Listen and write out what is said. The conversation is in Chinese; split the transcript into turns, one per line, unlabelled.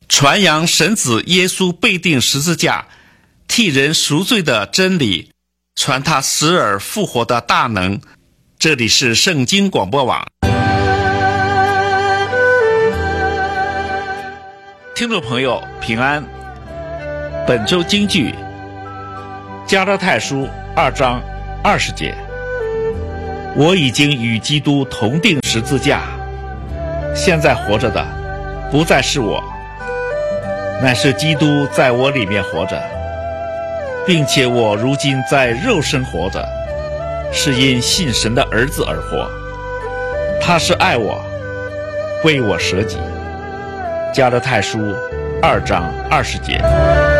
传扬神子耶稣被钉十字架替人赎罪的真理，传他死而复活的大能。这里是圣经广播网。听众朋友平安，本周金句加拉太书2章20节，我已经与基督同钉十字架，现在活着的不再是我，乃是基督在我里面活着，并且我如今在肉身活着，是因信神的儿子而活。他是爱我，为我舍己。加拉太书2章20节。